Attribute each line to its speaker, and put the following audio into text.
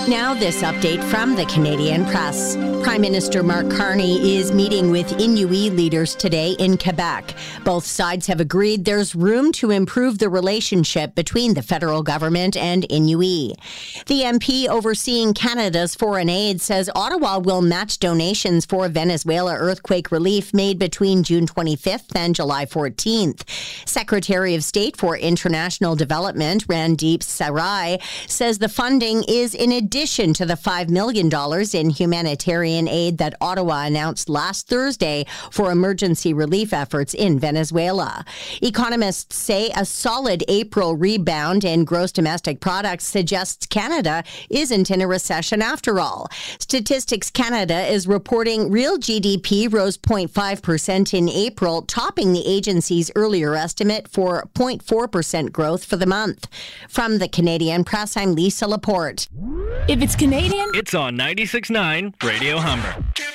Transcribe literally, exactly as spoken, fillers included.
Speaker 1: Now this update from the Canadian Press. Prime Minister Mark Carney is meeting with Inuit leaders today in Quebec. Both sides have agreed there's room to improve the relationship between the federal government and Inuit. The M P overseeing Canada's foreign aid says Ottawa will match donations for Venezuela earthquake relief made between June twenty-fifth and July fourteenth. Secretary of State for International Development Randeep Sarai says the funding is in addition to the five million dollars in humanitarian aid that Ottawa announced last Thursday for emergency relief efforts in Venezuela. Economists say a solid April rebound in gross domestic products suggests Canada isn't in a recession after all. Statistics Canada is reporting real G D P rose zero point five percent in April, topping the agency's earlier estimate for zero point four percent growth for the month. From the Canadian Press, I'm Lisa Laporte.
Speaker 2: If it's Canadian,
Speaker 3: it's on ninety-six point nine Radio Humber.